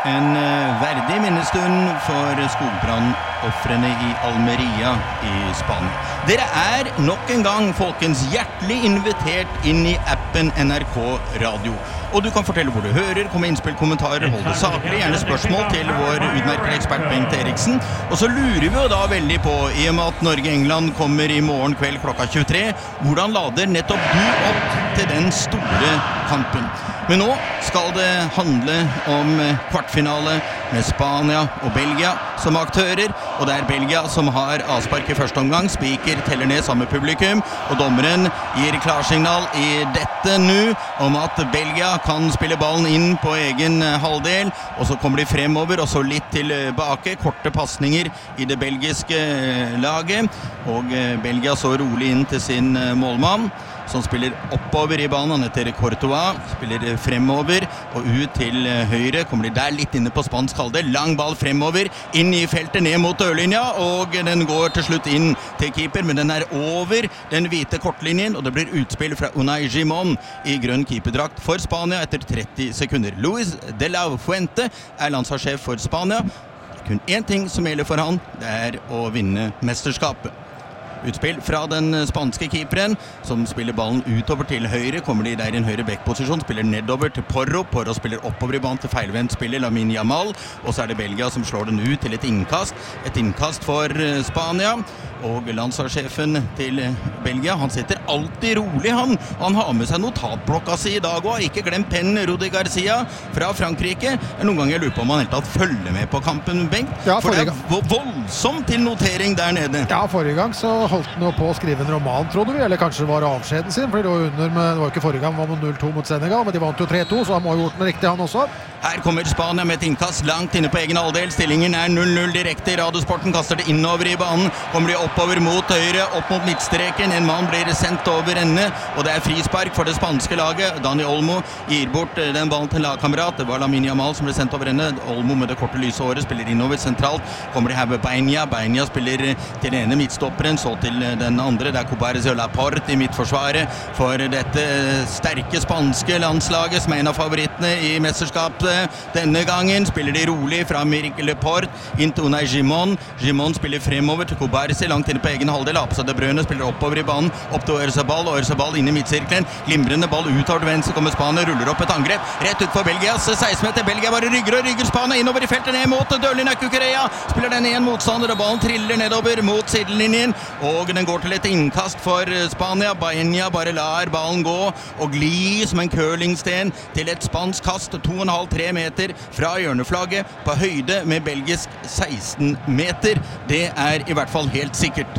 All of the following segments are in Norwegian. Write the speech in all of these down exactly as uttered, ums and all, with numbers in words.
En verdig minnestund for skogbrannofrene i Almeria i Spania. Dere er nok en gang, folkens, hjertelig invitert inn i appen N R K Radio. Og du kan fortelle hvor du hører, komme innspill, kommentarer, holde saklig, gjerne spørsmål til vår utmerkede ekspert Bengt Eriksen. Og så lurer vi jo da veldig på, i og med at Norge-England kommer i morgen kveld klokka tjuetre, hvordan lader nettopp du opp til den store kampen? Men nå skal det handle om kvartfinale med Spania og Belgia som aktører, og det er Belgia som har avspark i første omgang. Spiker teller ned sammen med publikum, og dommeren gir klarsignal i dette nå om at Belgia kan spille ballen inn på egen halvdel, og så kommer de fremover, og så litt tilbake, korte passninger i det belgiske laget, og Belgia så rolig inn til sin målmann, som spiller oppover i banen, han heter Courtois, spiller fremover og ut til høyre, kommer de der litt inne på spansk halvdel, lang ball fremover, inn i feltet, ned mot dørlinja, og den går til slutt inn til keeper, men den er over den hvite kortlinjen, og det blir utspill fra Unai Simón i grønn keeperdrakt for Spania etter tretti sekunder. Luis de la Fuente er landslagssjef for Spania. Kun én ting som gjelder for han, det er å vinne mesterskapet. Utspill fra den spanske keeperen, som spiller ballen utover til høyre, kommer de der i en høyre backposisjon, spiller nedover til Porro, Porro spiller oppover i banen til feilvendt spiller Lamine Yamal, og så er det Belgia som slår den ut til et innkast, et innkast for Spania, og landslagssjefen til Belgia, han sitter alltid rolig, han, han har med seg notatblokka si i dag, og har ikke glemt pennen Rudi Garcia fra Frankrike. Noen ganger jeg lurer på om han helt tatt følger med på kampen, Bengt, ja, for det er voldsomt til notering der nede. Ja, forrige gang så holdt han jo på å skrive en roman, trodde vi, eller kanskje var avskjeden sin, for det var under med, det var ikke forrige gang, var med null to mot Senegal, men de vant jo tre to, så han må ha gjort den riktig han også. Her kommer Spania med et innkast langt inne på egen halvdel, stillingen er null null direkte i Radiosporten, kaster det innover i banen, kommer de oppover mot høyre, opp mot midtstreken, en mann blir sendt over ende, og det er frispark for det spanske laget. Dani Olmo gir bort den ballen til lagkamerat, det var Lamine Yamal som ble sendt over ende, Olmo med det korte lyse håret spiller innover sentralt, kommer de her med Beina, Beina spiller til den ene midtstopperen, så til den andre, det er Cobarzi og Laporte i midtforsvaret for dette sterke spanske landslaget som er en av favorittene i mesterskapet. Denne gangen spiller de rolig fra Mirk Laporte inn til Unai Simón. Simón spiller fremover til Cobarzi, langt inne på egen halvdel, har på seg De Bruyne, spiller oppover i banen, opp til Oyarzabal, Oyarzabal inn i midtsirkelen, glimrende ball utover til venstre, kommer Spania, ruller opp et angrep, rett ut for Belgias seksten meter, Belgia bare rygger og rygger Spania innover i feltet ned mot dørlinja, Cucurella spiller den en motstander, og ballen triller nedover mot sidelinjen, og den går til et innkast for Spania. Baena bare lar ballen gå og gli som en curlingsten til et spansk kast, to komma fem til tre meter fra hjørneflagget på høyde med belgisk seksten meter. Det er i hvert fall helt sikkert.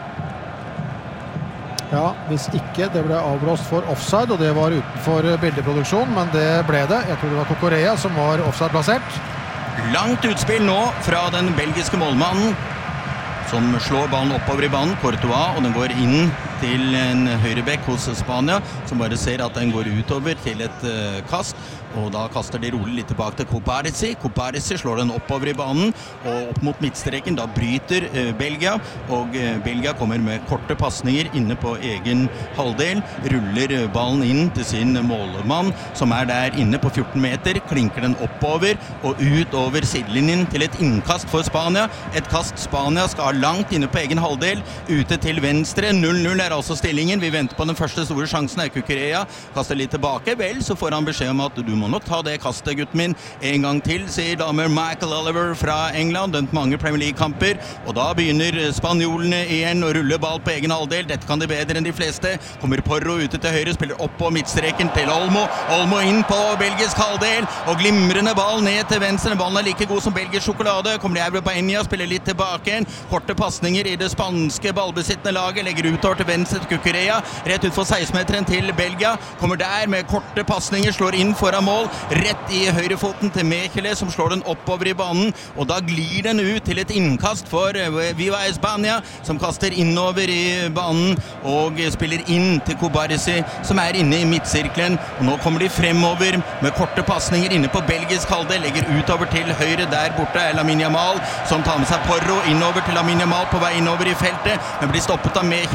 Ja, hvis ikke det ble avblåst for offside, og det var utenfor bildeproduksjon, men det ble det. Jeg tror det var Cucurella som var offside plassert. Langt utspill nå fra den belgiske målmannen, som slår ballen oppover i banen, Courtois, og den går inn til en høyrebekk hos Spania, som bare ser at den går utover til et uh, kast, og da kaster de rolig litt tilbake til Cobarzi. Cobarzi slår den oppover i banen, og opp mot midtstreken, da bryter uh, Belgia, og uh, Belgia kommer med korte passninger inne på egen halvdel, ruller uh, ballen inn til sin målmann, som er der inne på fjorten meter, klinker den oppover, og ut over sidelinjen til et innkast for Spania. Et kast Spania skal ha langt inne på egen halvdel, ute til venstre, null null er altså stillingen. Vi venter på den første store sjansen, er Cucurella, kaster litt tilbake, vel, så får han beskjed om at du må nok ta det kastet, gutten min, en gang til, sier damer Michael Oliver fra England, dømt mange Premier League-kamper, og da begynner spanjolene igjen å rulle ball på egen halvdel, dette kan de bedre enn de fleste, kommer Porro ute til høyre, spiller opp på midtstreken til Olmo, Olmo inn på belgisk halvdel, og glimrende ball ned til venstre, ballen er like god som belgisk sjokolade, kommer de her ved Baena, spiller litt tilbake, korte passninger i det spanske ballbesittende laget, legger utover til venstre til Cucurella, rett ut for seksten-meteren til Belgia, kommer der med korte passninger, slår inn foran mål, rett i høyrefoten til Mechele, som slår den oppover i banen, og da glir den ut til et innkast for Viva Espania, som kaster innover i banen, og spiller inn til Cobarzi, som er inne i midtsirkelen, og nå kommer de fremover med korte passninger inne på belgisk halvdel, legger utover til høyre, der borte er Lamine Yamal, som tar med seg Porro innover til Lamine Yamal på vei innover i feltet, men blir stoppet av Mechele for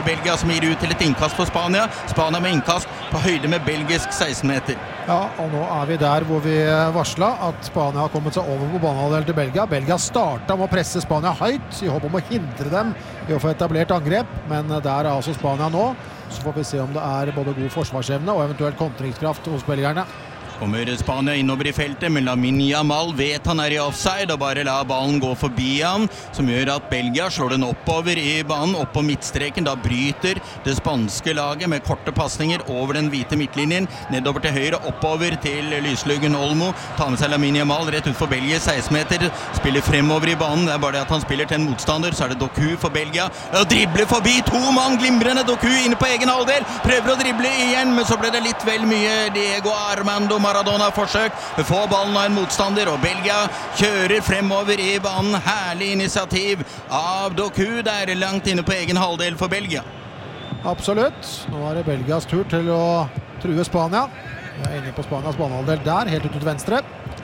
Belgia som gir ut til et innkast for Spania. Spania med innkast på høyde med belgisk seksten meter. Ja, og nå er vi der hvor vi varslet at Spania har kommet seg over på banehalvdelen til Belgia. Belgia startet med å presse Spania høyt i håp om å hindre dem i å få etablert angrep, men der er altså Spania nå. Så får vi se om det er både god forsvarsevne og eventuelt kontringskraft hos belgierne. Kommer Spania innover i feltet, men Lamine Yamal vet han er i offside og bare la ballen gå forbi han, som gjør at Belgia slår den oppover i banen, opp på midtstreken. Da bryter det spanske laget med korte passninger over den hvite midtlinjen, nedover til høyre, oppover til lysluggen Olmo. Tar med seg Lamine Yamal rett ut for Belgia, seksten meter, spiller fremover i banen. Det er bare det at han spiller til en motstander, så er det Doku for Belgia. Og dribler forbi to mann, glimrende Doku inne på egen halvdel, prøver å drible igjen, men så ble det litt vel mye Diego Armando Maradona forsøk, får ballen av en motstander, og Belgia kjører fremover i banen. Herlig initiativ av Doku der langt inne på egen halvdel for Belgia. Absolutt. Nå er det Belgias tur til å true Spania. Vi er inne på Spanias banehalvdel der, helt ut til venstre.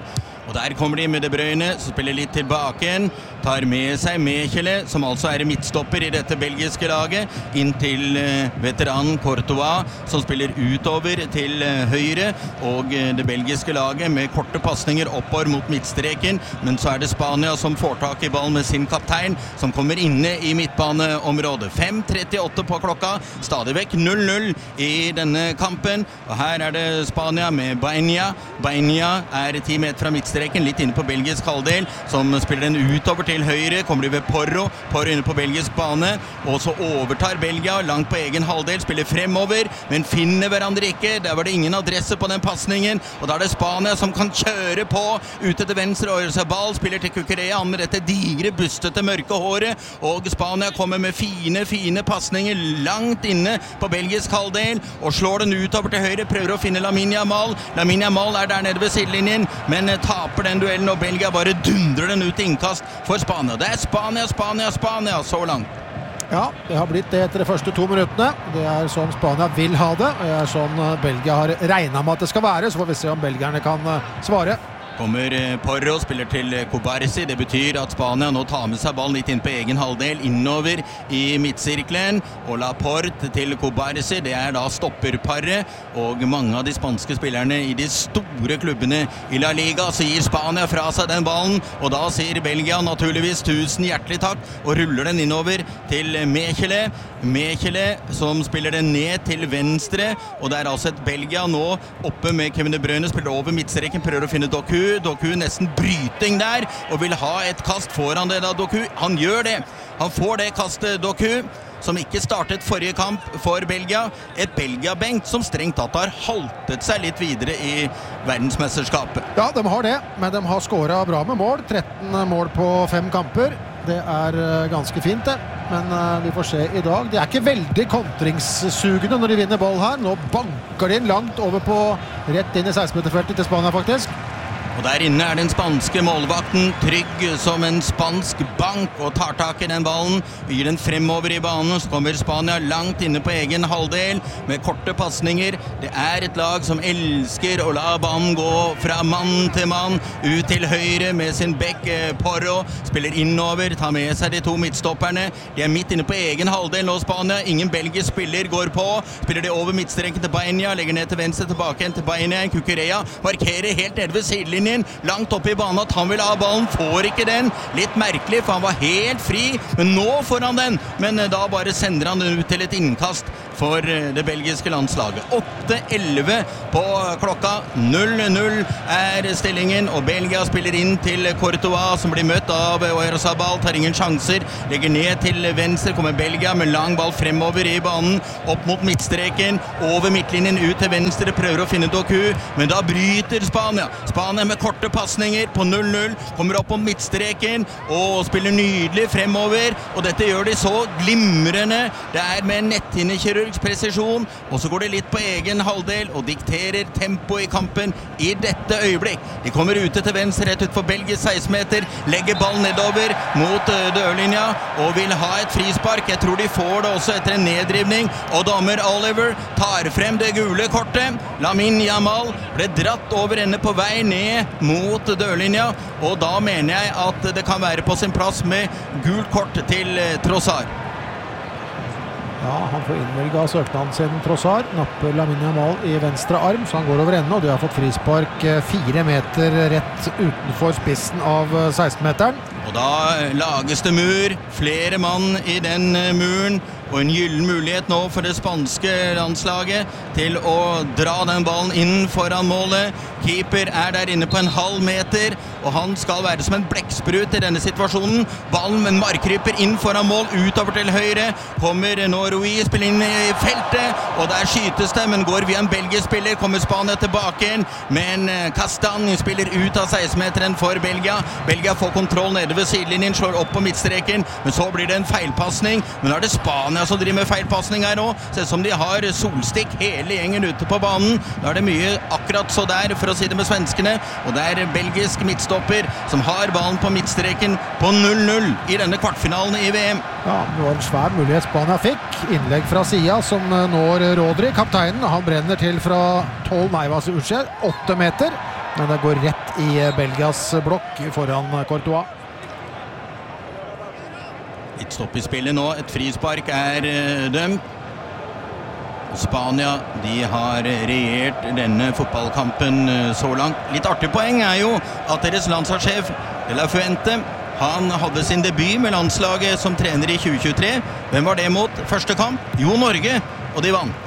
Og der kommer de med De Bruyne, som spiller litt tilbake igjen, tar med seg Mechele, som altså er midtstopper i dette belgiske laget, inn til eh, veteranen Courtois, som spiller utover til eh, høyre, og eh, det belgiske laget med korte passninger oppover mot midtstreken, men så er det Spania som får tak i ballen med sin kaptein, som kommer inne i midtbaneområdet. fem trettiåtte på klokka, stadig vekk null null i denne kampen, og her er det Spania med Baena. Baena er ti meter fra midtstreken, litt inne på belgisk halvdel, som spiller den utover til høyre, kommer de ved Porro, Porro inne på belgisk bane, og så overtar Belgia langt på egen halvdel, spiller fremover, men finner hverandre ikke. Der var det ingen adresse på den passningen, og da er det Spania som kan kjøre på ute til venstre, og Oyarzabal spiller til Cucurella, han med dette digre, bustete, mørke håret, og Spania kommer med fine, fine passninger langt inne på belgisk halvdel, og slår den utover til høyre, prøver å finne Lamine Yamal. Lamine Yamal er der nede ved sidelinjen, men taper den duellen, og Belgia bare dundrer den ut i innkast for Spania. Det er Spania, Spania, Spania så langt. Ja, det har blitt det etter de første to minuttene. Det er sånn Spania vil ha det, og det er sånn Belgia har regnet med at det skal være, så får vi se om belgierne kan svare. Kommer Porro, spiller til Kubarsi. Det betyr at Spania nå tar med seg ballen litt inn på egen halvdel, innover i midtsirkelen, og Laporte til Kubarsi. Det er da stopperparet, og mange av de spanske spillerne i de store klubbene i La Liga, så gir Spania fra seg den ballen, og da sier Belgia naturligvis tusen hjertelig takk, og ruller den innover til Mechele. Mechele som spiller den ned til venstre, og det er altså et Belgia nå oppe med Kevin De Bruyne, spiller over midtstreken, prøver å finne Doku. Doku nesten bryting der, og vil ha et kast foran det da, Doku. Han gjør det. Han får det kastet, Doku, som ikke startet forrige kamp for Belgia. Et Belgia-benkt som strengt tatt har haltet seg litt videre i verdensmesterskapet. Ja, de har det, men de har skåret bra med mål. tretten mål på fem kamper. Det er ganske fint det, men vi får se i dag. De er ikke veldig kontringssugende når de vinner ball her. Nå banker de inn langt over på rett inn i seksten-meterfeltet til Spania faktisk. Og der inne er den spanske målvakten trygg som en spansk bank og tar tak i den ballen, gir den fremover i banen, så kommer Spania langt inne på egen halvdel med korte passninger. Det er et lag som elsker å la ballen gå fra mann til mann, ut til høyre med sin bekk Porro, spiller innover, tar med seg de to midtstopperne. De er midt inne på egen halvdel nå, Spania. Ingen belgisk spiller går på, spiller de over midtstreken til Baena, legger ned til venstre, tilbake igjen til Baena. Cucurella markerer helt nede ved sidelinjen, langt oppe i banen at han vil ha ballen, får ikke den. Litt merkelig, for han var helt fri, men nå får han den. Men da bare sender han den ut til et innkast for det belgiske landslaget. åtte elleve på klokka, null null er stillingen, og Belgia spiller inn til Courtois, som blir møtt av Oyarzabal, tar ingen sjanser, legger ned til venstre, kommer Belgia med lang ball fremover i banen, opp mot midtstreken, over midtlinjen, ut til venstre, prøver å finne Doku, men da bryter Spania. Spania med korte passninger på null null, kommer opp på midtstreken og spiller nydelig fremover, og dette gjør de så glimrende. Det er med netthinnekirurgs presisjon, og så går det litt på egen halvdel og dikterer tempo i kampen i dette øyeblikk. De kommer ute til venstre, rett ut for Belgisk seksten meter, legger ballen nedover mot dørlinja og vil ha et frispark. Jeg tror de får det også etter en neddrivning, og dommer Oliver tar frem det gule kortet. Lamine Yamal ble dratt over ende på vei ned mot dørlinja, og da mener jeg at det kan være på sin plass med gult kort til Trossard. Ja, han får innvelget søknaden sin Trossard, napper Lamine Yamal i venstre arm, så han går over ende, og de har fått frispark fire meter rett utenfor spissen av seksten-meteren. Og da lages det mur, flere mann i den muren, og en gyllen mulighet nå for det spanske landslaget til å dra den ballen inn foran målet. Keeper er der inne på en halv meter, og han skal være som en blekksprut i denne situasjonen. Ballen med markryper inn foran mål, utover til høyre. Kommer nå Ruiz, spiller inn i feltet, og der skytes det, men går via en belgisk spiller. Kommer Spania tilbake inn, men Castan spiller ut av seksten-meteren for Belgia. Belgia får kontroll nede ved sidelinjen, slår opp på midtstreken, men så blir det en feilpassning. Men nå er det Spania som driver med feilpassning her nå. Ser ut som de har solstikk hele gjengen ute på banen. Da er det mye akkurat så der, for å si det med svenskene. Og det er belgisk midtstopper som har ballen på midtstreken på null null i denne kvartfinalen i V M. Ja, det var en svær mulighet Spania fikk. Innlegg fra sida som når Rodri. Kapteinen, han brenner til fra tolv, nei, hva som skjer, åtte meter. Men det går rett i Belgias blokk foran Courtois. Litt stopp i spillet nå, et frispark er uh, dømt. Spania, de har regjert denne fotballkampen uh, så langt. Litt artig poeng er jo at deres landslagssjef De La Fuente, han hadde sin debut med landslaget som trener i tjue tjuetre. Hvem var det mot første kamp? Jo, Norge, og de vant.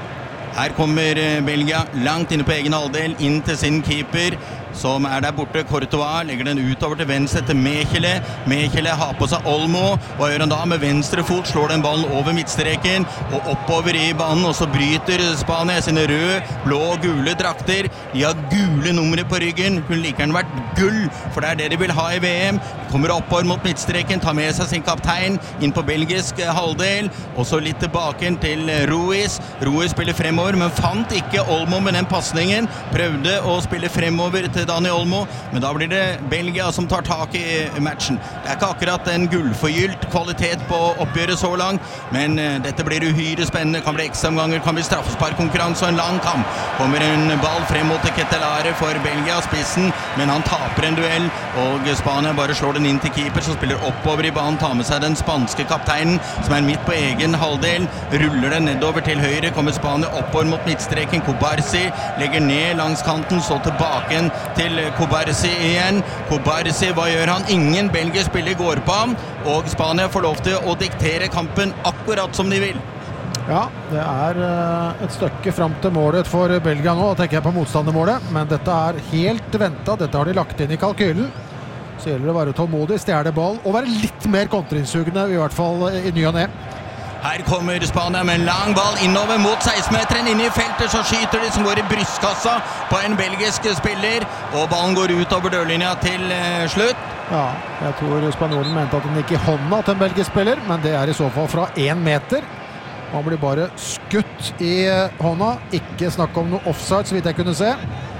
Her kommer uh, Belgia langt inne på egen halvdel, inn til sin keeper, som er der borte. Courtois legger den utover til venstre til Mechele. Mechele har på seg Olmo. Hva gjør han da? Med venstre fot slår den ballen over midtstreken og oppover i banen, og så bryter Spania sine røde, blå og gule drakter. De har gule numre på ryggen. Hun liker den vært gull, for det er det de vil ha i V M. De kommer oppover mot midtstreken, tar med seg sin kaptein inn på belgisk halvdel, og så litt tilbake til Ruiz. Ruiz spiller fremover, men fant ikke Olmo med den passningen. Prøvde å spille fremover til Dani Olmo, men da blir det Belgia som tar tak i matchen. Det er ikke akkurat en gullforgylt kvalitet på oppgjøret så langt, men uh, dette blir uhyre spennende. Kan bli ekstraomganger, kan bli straffesparkkonkurranse og en lang kamp. Kommer en ball frem mot Ketelare for Belgia, spissen, men han taper en duell, og Spania bare slår den inn til keeper, som spiller oppover i banen, tar med seg den spanske kapteinen, som er midt på egen halvdel, ruller den nedover til høyre, kommer Spania oppover mot midtstreken. Kubarsi legger ned langs kanten, så tilbake til Kubarsi igjen. Kubarsi, hva gjør han? Ingen belgisk spiller går på ham, og Spania får lov til å diktere kampen akkurat som de vil. Ja, det er et stykke frem til målet for Belgia nå, da tenker jeg på motstandermålet, men dette er helt ventet, dette har de lagt inn i kalkylen. Så gjelder det å være tålmodig, stjele ball, og være litt mer kontringssugende, i hvert fall i ny og ne. Her kommer Spania med en lang ball innover mot seksten-meteren. Inne i feltet så skyter de som går i brystkassa på en belgisk spiller, og ballen går ut over dørlinja til eh, slutt. Ja, jeg tror spanjolen mente at den gikk i hånda til en belgisk spiller, men det er i så fall fra én meter. Han blir bare skutt i hånda, ikke snakk om noe offside, så vidt jeg kunne se.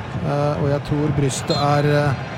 Uh, og jeg tror brystet er...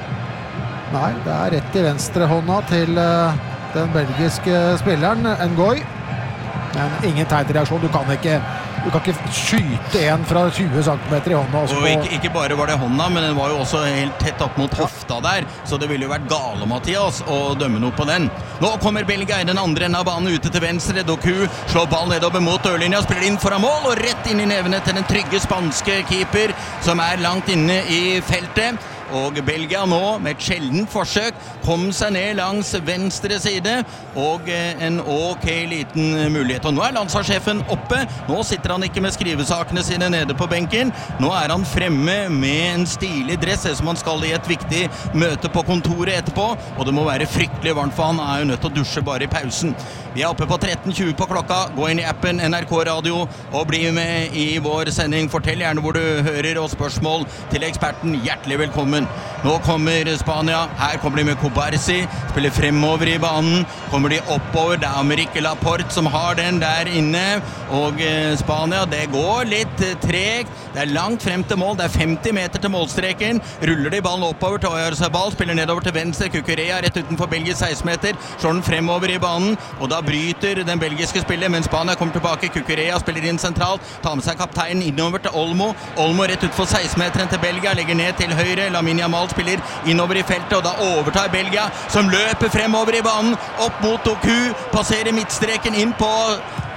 Uh, nei, det er rett i venstre hånda til uh, den belgiske spilleren, Ngoy. Men ingen tegnreaksjon, du kan ikke, du kan ikke skyte en fra tjue centimeter i hånda. Og ikke, ikke bare var det hånda, men den var jo også helt tett opp mot hofta der, så det ville jo vært gale, Mathias, å dømme noe på den. Nå kommer Belgia i den andre enden av banen ute til venstre. Doku slår ballen nedover mot dørlinja, spiller inn foran mål, og rett inn i nevene til den trygge spanske keeper, som er langt inne i feltet. Og Belgia nå, med et sjeldent forsøk, kom seg ned langs venstre side, og en ok liten mulighet. Og nå er landslagssjefen oppe, nå sitter han ikke med skrivesakene sine nede på benken, nå er han fremme med en stilig dress, som han skal i et viktig møte på kontoret etterpå, og det må være fryktelig varmt, for han er jo nødt til å dusje bare i pausen. Vi er oppe på tretten tjue på klokka, gå inn i appen N R K Radio, og bli med i vår sending. Fortell gjerne hvor du hører, og spørsmål til eksperten, hjertelig velkommen. Nå kommer Spania, her kommer de med Kubarsi, spiller fremover i banen, kommer de oppover, det er Amerike Laporte som har den der inne, og Spania, det går litt tregt, det er langt frem til mål, det er femti meter til målstreken, ruller de ballen oppover til Oyarzabal, spiller nedover til venstre, Cucurella rett utenfor Belgisk seksten meter, slår den fremover i banen, og da bryter den belgiske spillet, men Spania kommer tilbake, Cucurella spiller inn sentralt, tar med seg kapteinen innover til Olmo, Olmo rett utenfor seksten meteren til Belgia, legger ned til høyre, Lamine Yamal spiller innover i feltet, og da overtar Belgia, som løper fremover i banen, opp mot Doku, passerer midtstreken inn på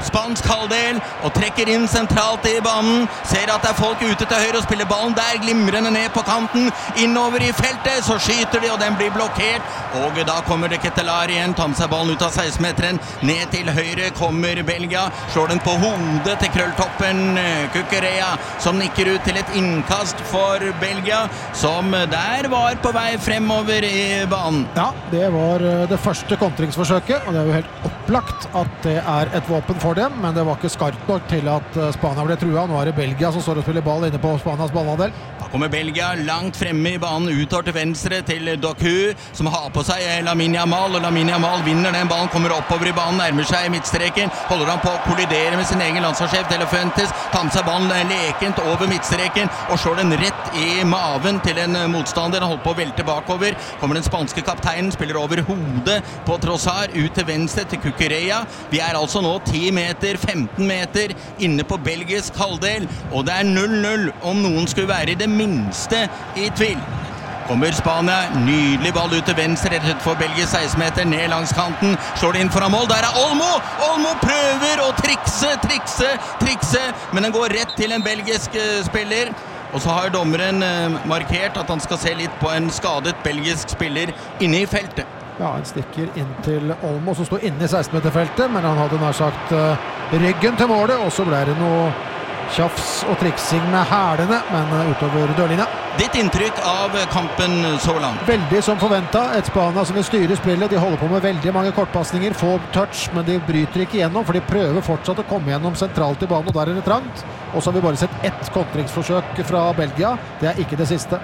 spansk halvdel og trekker inn sentralt i banen. Ser at det er folk ute til høyre og spiller ballen der, glimrende ned på kanten. Innover i feltet, så skyter de, og den blir blokkert. Og da kommer det Ketelar igjen, tar med seg ballen ut av seksten-meteren. Ned til høyre kommer Belgia, slår den på hodet til krølltoppen Cucurella, som nikker ut til et innkast for Belgia, som der var på vei fremover i banen. Ja, det var det første kontringsforsøket, og det er jo helt opplagt at det er et våpen for dem, men det var ikke skarpt nok til at Spania ble trua. Nå er det Belgia som står og spiller ball inne på Spanias ballhandel. Da kommer Belgia langt fremme i banen, utover til venstre til Doku, som har på seg Lamine Yamal, og Lamine Yamal vinner den ballen, kommer oppover i banen, nærmer seg midtstreken, holder han på å kollidere med sin egen landslagssjef Delefuentes, tar med seg ballen lekent over midtstreken, og slår den rett i maven til en motstander. Han holder på å velte bakover, kommer den spanske kapteinen, spiller over hodet på Trossard, ut til venstre til Cucurella. Vi er altså nå ti meter, femten meter inne på belgisk halvdel, og det er null null om noen skulle være i det minste i tvil. Kommer Spania, nydelig ball ut til venstre, rett ut for Belgisk seksten-meter, ned langs kanten, slår det inn foran mål, der er Olmo! Olmo prøver å trikse, trikse, trikse, men den går rett til en belgisk spiller. Og så har dommeren markert at han skal se litt på en skadet belgisk spiller inne i feltet. Ja, han stikker inn til Olmo, som står inne i seksten-meterfeltet, men han hadde nær sagt uh, ryggen til målet, og så ble det noe tjafs og triksing med hælene, men utover dørlinja. Ditt inntrykk av kampen så langt? Veldig som forventet. Et Spania som vil styre spillet. De holder på med veldig mange kortpassninger, få touch, men de bryter ikke igjennom, for de prøver fortsatt å komme gjennom sentralt i banen, og der er det trangt. Og så har vi bare sett ett kontringsforsøk fra Belgia. Det er ikke det siste.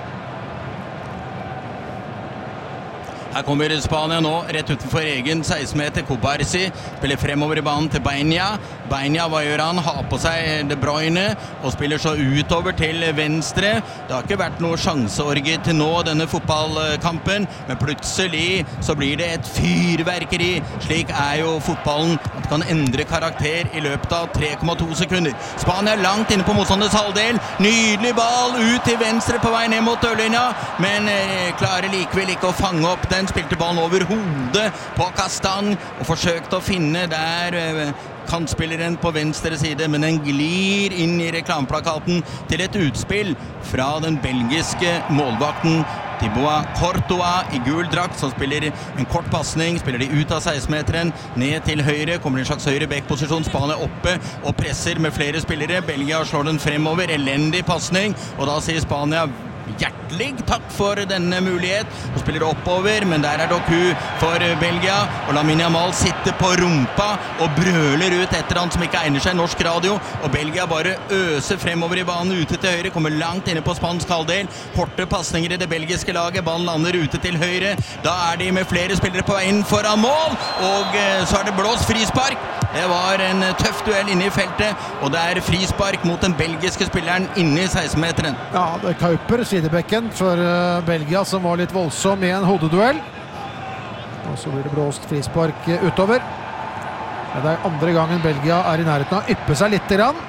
Her kommer Spania nå, rett utenfor egen seksten-meter, Kubarsi, spiller fremover i banen til Baina. Baina, hva gjør han? Har på seg De Bruyne, og spiller så utover til venstre. Det har ikke vært noe sjanseorgie til nå, denne fotballkampen, men plutselig så blir det et fyrverkeri. Slik er jo fotballen, at det kan endre karakter i løpet av tre komma to sekunder. Spania er langt inne på motstanders halvdel, nydelig ball ut til venstre på vei ned mot dørlinja, men eh, klarer likevel ikke å fange opp den. Spilte ballen over hodet på Kastang og forsøkte å finne der eh, kantspilleren på venstre side, men den glir inn i reklameplakaten til et utspill fra den belgiske målvakten Thibaut Courtois i gul drakt, som spiller en kort passning, spiller de ut av seksten-meteren, ned til høyre, kommer en slags høyre backposisjon, Spania oppe og presser med flere spillere. Belgia slår den fremover, elendig passning, og da sier Spania hjertelig takk for denne mulighet, og spiller oppover, men der er Doku for Belgia, og Lamine Yamal sitter på rumpa og brøler ut etter han som ikke egner seg i norsk radio, og Belgia bare øser fremover i banen ute til høyre, kommer langt inne på spansk halvdel, korte passninger i det belgiske laget, ballen lander ute til høyre, da er de med flere spillere på vei inn foran mål, og så er det blåst frispark. Det var en tøff duell inne i feltet, og det er frispark mot den belgiske spilleren inne i seksten-meteren. Ja, det er Kuiper, sidebekken for uh, Belgia, som var litt voldsom i en hodeduell. Og så blir det blåst frispark uh, utover. Ja, det er andre gangen Belgia er i nærheten av å yppe seg litt grann.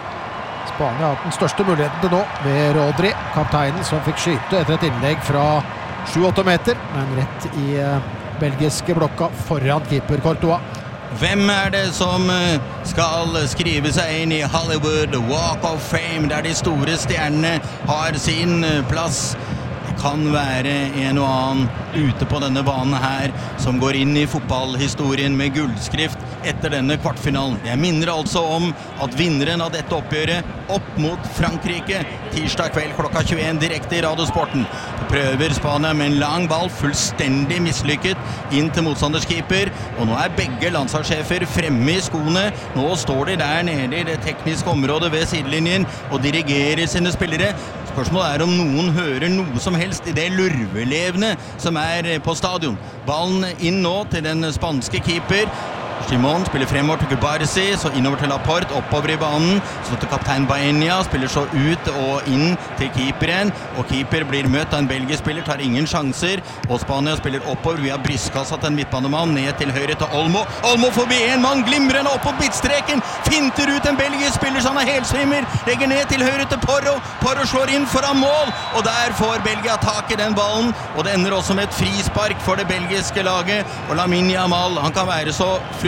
Spania har hatt den største muligheten til nå ved Rodri, kapteinen, som fikk skyte etter et innlegg fra sju åtte meter, men rett i uh, belgiske blokka foran keeper Courtois. Hvem er det som skal skrive seg inn i Hollywood Walk of Fame, der de store stjernene har sin plass? Det kan være en og annen ute på denne banen her som går inn i fotballhistorien med gullskrift etter denne kvartfinalen. Jeg minner altså om at vinneren av dette oppgjøret opp mot Frankrike tirsdag kveld klokka tjueen direkte i Radiosporten. Prøver Spania med en lang ball, fullstendig mislykket inn til motstanderskeeper, og nå er begge landslagssjefer fremme i skoene. Nå står de der nede i det tekniske området ved sidelinjen og dirigerer sine spillere. Spørsmålet er om noen hører noe som helst i det lurvelevende som er på stadion. Ballen inn nå til den spanske keeper. Simon spiller fremover til Kubarsi, så innover til Laporte, oppover i banen, så til kaptein Baena, spiller så ut og inn til keeperen, og keeper blir møtt av en belgisk spiller, tar ingen sjanser, og Spania spiller oppover via brystkassa til en midtbanemann, ned til høyre til Olmo. Olmo forbi en mann, glimrende opp på midtstreken, finter ut en belgisk spiller, så han er helsvimmer, legger ned til høyre til Porro, Porro slår inn foran mål, og der får Belgia tak i den ballen, og det ender også med et frispark for det belgiske laget, og Lamine Yamal, han kan være så frustrert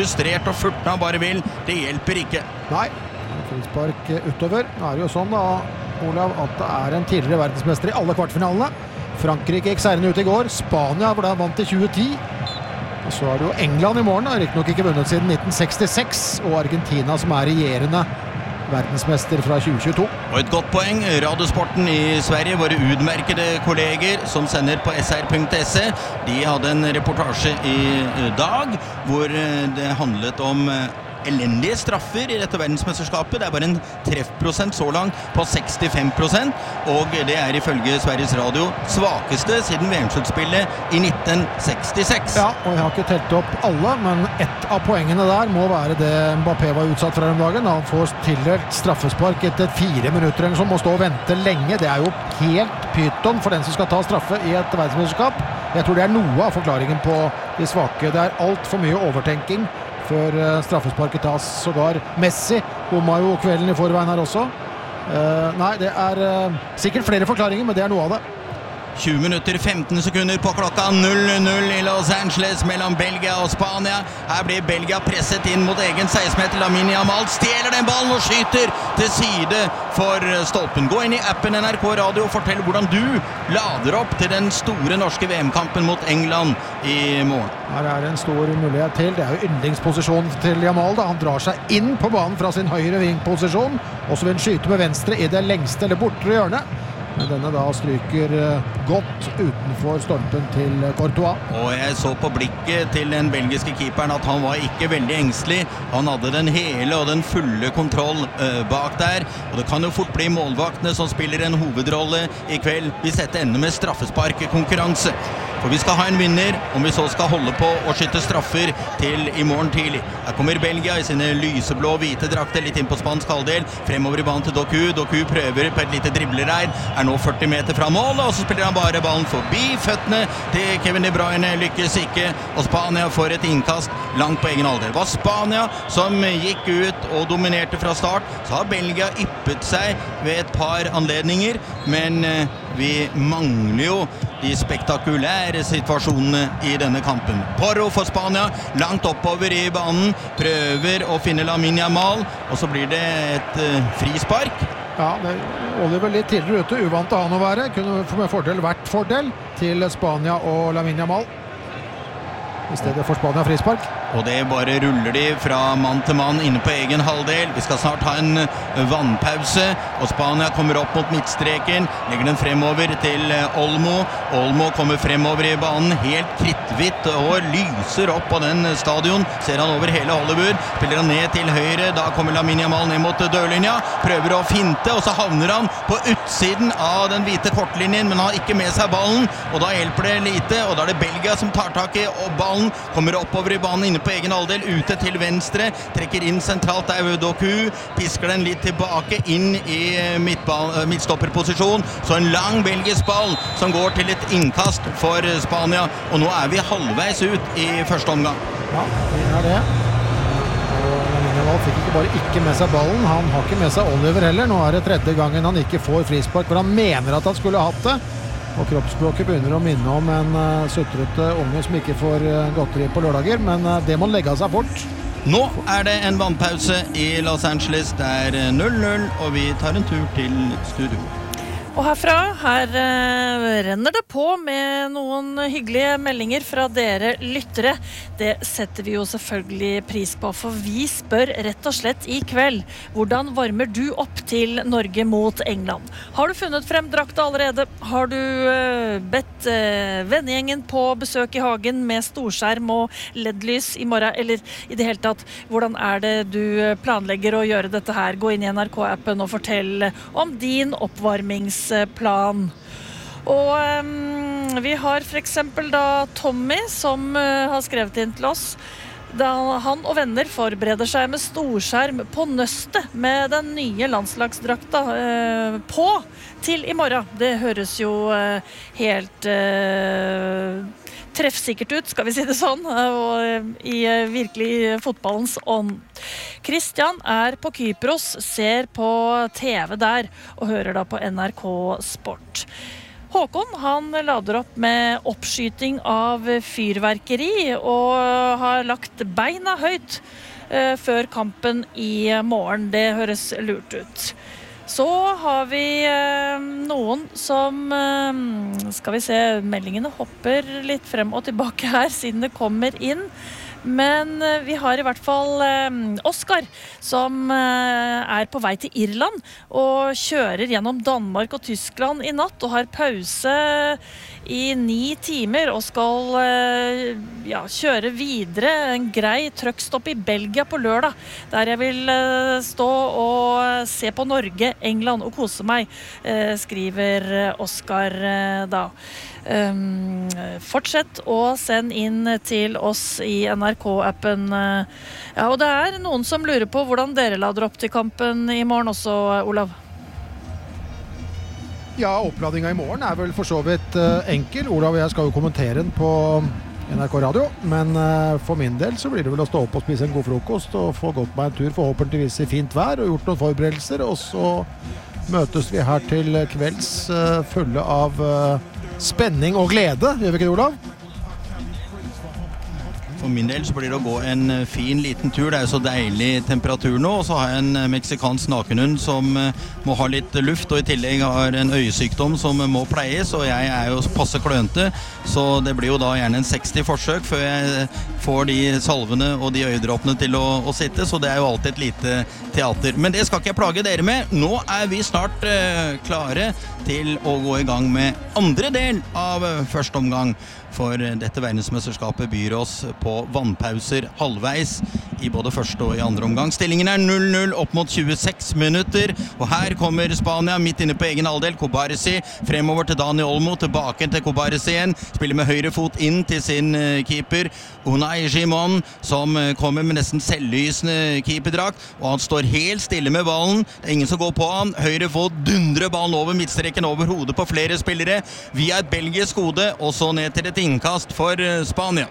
frustrert og furtna bare vil. Det hjelper ikke. Nei, frispark utover. Nå er det jo sånn da, Olav, at det er en tidligere verdensmester i alle kvartfinalene. Frankrike gikk seirende ut i går. Spania ble vant i tjue ti. Og så er det jo England i morgen, har riktig nok ikke vunnet siden nitten sekstiseks, og Argentina som er regjerende verdensmester fra tjue tjueto. Og et godt poeng, Radiosporten i Sverige, våre utmerkede kolleger som sender på s r punktum s e, de hadde en reportasje i dag hvor det handlet om elendige straffer i dette verdensmesterskapet. Det er bare en treffprosent så langt på sekstifem prosent, og det er ifølge Sveriges Radio svakeste siden V M-sluttspillet i nitten sekstiseks. Ja, og jeg har ikke telt opp alle, men ett av poengene der må være det Mbappé var utsatt for den dagen. Han får tildelt straffespark etter fire minutter eller som må stå og vente lenge. Det er jo helt pyton for den som skal ta straffe i et verdensmesterskap. Jeg tror det er noe av forklaringen på de svake. Det er alt for mye overtenking før straffesparket tas. Sågar Messi bomma jo kvelden i forveien her også. Uh, nei, det er uh, sikkert flere forklaringer, men det er noe av det. tjue minutter, femten sekunder på klokka, null null i Los Angeles mellom Belgia og Spania. Her blir Belgia presset inn mot egen seksten meter. Lamine Yamal stjeler den ballen og skyter til side for stolpen. Gå inn i appen N R K Radio og fortell hvordan du lader opp til den store norske V M-kampen mot England i morgen. Her er en stor mulighet til. Det er jo yndlingsposisjonen til Yamal da. Han drar seg inn på banen fra sin høyre vingposisjon, og så vil han skyte med venstre i det lengste eller bortre hjørnet. Men denne da stryker godt utenfor stolpen til Courtois. Og jeg så på blikket til den belgiske keeperen at han var ikke veldig engstelig. Han hadde den hele og den fulle kontroll uh, bak der. Og det kan jo fort bli målvaktene som spiller en hovedrolle i kveld hvis dette ender med straffesparkkonkurranse. For vi skal ha en vinner, om vi så skal holde på å skytte straffer til i morgen tidlig. Her kommer Belgia i sine lyseblå hvite drakter litt inn på spansk halvdel. Fremover i banen til Doku. Doku prøver på et lite driblereid. Er nå førti meter fra mål, og så spiller han bare ballen forbi føttene til Kevin De Bruyne. Lykkes ikke, og Spania får et innkast langt på egen halvdel. Det var Spania som gikk ut og dominerte fra start. Så har Belgia yppet seg ved et par anledninger, men vi mangler jo de spektakulære situasjonene i denne kampen. Porro for Spania, langt oppover i banen, prøver å finne Lamine Yamal, og så blir det et uh, frispark. Ja, det er Oliver litt tidligere ute, uvant til han å være. Kunne med fordel vært fordel til Spania og Lamine Yamal. I stedet for Spania frispark. Og det bare ruller de fra mann til mann inne på egen halvdel. Vi skal snart ha en vannpause, og Spania kommer opp mot midtstreken, legger den fremover til Olmo. Olmo kommer fremover i banen, helt kritthvitt og lyser opp på den stadion. Ser han over hele Hollywood, spiller han ned til høyre, da kommer Lamine Yamal ned mot dørlinja, prøver å finte, og så havner han på utsiden av den hvite kortlinjen, men han har ikke med seg ballen, og da hjelper det lite, og da er det Belgia som tar tak i, og ballen kommer oppover i banen inne på egen halvdel, ute til venstre, trekker inn sentralt der Doku, pisker den litt tilbake inn i midtstopperposisjon, så en lang belgisk ball som går til et innkast for Spania, og nå er vi halvveis ut i første omgang. Ja, det er det. Og Lamine Yamal fikk ikke bare ikke med seg ballen, han har ikke med seg Oliver heller. Nå er det tredje gangen han ikke får frispark, for han mener at han skulle ha hatt det. Og kroppsspråket begynner å minne om en uh, sutrete unge som ikke får uh, godteri på lørdager, men uh, det må legge av seg fort. Nå er det en vannpause i Los Angeles. Det er null null, og vi tar en tur til studio. Og herfra, her eh, renner det på med noen hyggelige meldinger fra dere lyttere. Det setter vi jo selvfølgelig pris på, for vi spør rett og slett i kveld, hvordan varmer du opp til Norge mot England? Har du funnet frem drakta allerede? Har du eh, bedt eh, vennegjengen på besøk i hagen med storskjerm og L E D-lys i morgen? Eller i det hele tatt, hvordan er det du planlegger å gjøre dette her? Gå inn i N R K-appen og fortell om din oppvarmings plan. Og um, vi har for eksempel da Tommy som uh, har skrevet inn til oss. Da han og venner forbereder seg med storskjerm på nøstet med den nye landslagsdrakta uh, på til i morgen. Det høres jo uh, helt uh, treffsikkert ut, skal vi si det sånn, og i virkelig fotballens ånd. Christian er på Kypros, ser på T V der, og hører da på N R K Sport. Håkon, han lader opp med oppskyting av fyrverkeri og har lagt beina høyt uh, før kampen i morgen. Det høres lurt ut. Så har vi uh, noen som, uh, skal vi se, meldingene hopper litt frem og tilbake her siden det kommer inn. Men vi har i hvert fall eh, Oskar, som eh, er på vei til Irland og kjører gjennom Danmark og Tyskland i natt og har pause i ni timer og skal eh, ja, kjøre videre en grei truckstopp i Belgia på lørdag, der jeg vil eh, stå og se på Norge, England og kose meg, eh, skriver Oskar eh, da. Um, fortsett å sende inn til oss i N R K-appen. Ja, og det er noen som lurer på hvordan dere lader opp til kampen i morgen også, Olav. Ja, oppladningen i morgen er vel for så vidt uh, enkel. Olav og jeg skal jo kommentere den på N R K Radio, men uh, for min del så blir det vel å stå opp og spise en god frokost og få gått meg en tur, forhåpentligvis i fint vær, og gjort noen forberedelser, og så møtes vi her til kvelds uh, fulle av uh, spenning og glede, gjør vi ikke det, Olav? For min del så blir det å gå en fin liten tur. Det er jo så deilig temperatur nå, og så har jeg en meksikansk nakenhund som må ha litt luft, og i tillegg har en øyesykdom som må pleies, og jeg er jo passe klønte, så det blir jo da gjerne en seksti forsøk før jeg får de salvene og de øyedråpene til å, å sitte, så det er jo alltid et lite teater. Men det skal ikke jeg plage dere med. Nå er vi snart uh, klare til å gå i gang med andre del av uh, første omgang, for dette verdensmesterskapet byr oss på vannpauser halvveis i både første og i andre omgang. Stillingen er null null opp mot tjueseks minutter, og her kommer Spania midt inne på egen halvdel. Kobarsi fremover til Dani Olmo, tilbake til Kobarsi igjen, spiller med høyre fot inn til sin keeper Unai Simon, som kommer med nesten selvlysende keeperdrakt, og han står helt stille med ballen. Det er ingen som går på han. Høyre fot dundrer ballen over midtstreken, over hodet på flere spillere, via et belgisk hode, og så ned til et innkast for Spania.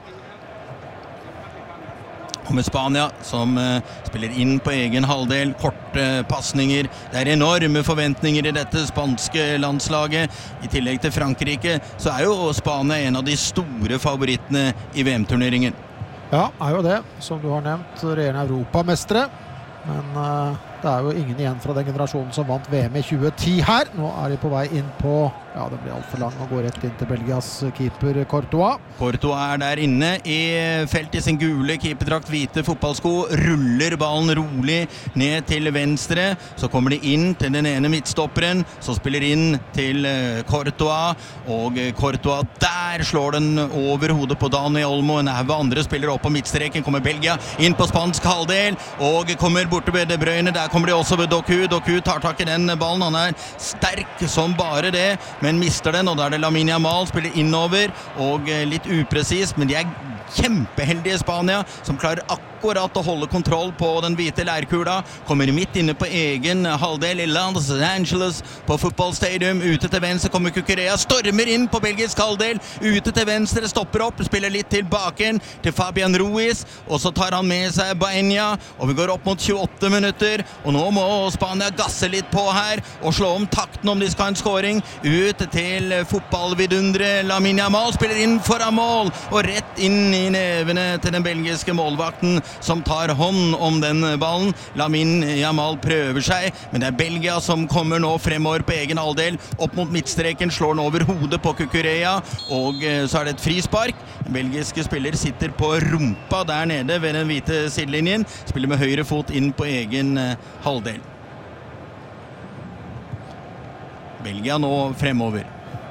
Og med Spania som uh, spiller inn på egen halvdel, korte passninger. Det er enorme forventninger i dette spanske landslaget. I tillegg til Frankrike så er jo Spania en av de store favorittene i V M-turneringen. Ja, er jo det, som du har nevnt, regjerende europamestere. Men uh, det er jo ingen igjen fra den generasjonen som vant V M i tjue ti her. Nå er de på vei inn på, ja, det blir alt for lang å gå rett inn til Belgias keeper Courtois. Courtois er der inne i felt i sin gule keeperdrakt, hvite fotballsko, ruller ballen rolig ned til venstre, så kommer de inn til den ene midtstopperen, så spiller inn til Courtois, og Courtois der slår den over hodet på Dani Olmo, en av andre spiller opp på midtstreken, kommer Belgia inn på spansk halvdel, og kommer borte ved De Bruyne, der kommer de også ved Doku, Doku tar tak i den ballen, han er sterk som bare det, men mister den, og da er det Lamine Yamal, spiller innover, og litt upresis, men de er kjempeheldige Spania, som klarer akkurat å holde kontroll på den hvite lærkula, kommer midt inne på egen halvdel i Los Angeles på Football Stadium, ute til venstre kommer Cucurella, stormer inn på belgisk halvdel, ute til venstre, stopper opp, spiller litt tilbake til Fabian Ruiz, og så tar han med seg Baena, og vi går opp mot tjueåtte minutter, og nå må Spania gasse litt på her, og slå om takten om de skal ha en scoring, ut til fotballvidundre Lamine Yamal, spiller inn foran mål, og rett inn i nevene til den belgiske målvakten, som tar hånd om den ballen. Lamine Yamal prøver seg, men det er Belgia som kommer nå fremover på egen halvdel, opp mot midtstreken, slår den over hodet på Cucurella, og så er det et frispark. Den belgiske spiller sitter på rumpa der nede ved den hvite sidelinjen, spiller med høyre fot inn på egen halvdel. Belgia nå fremover.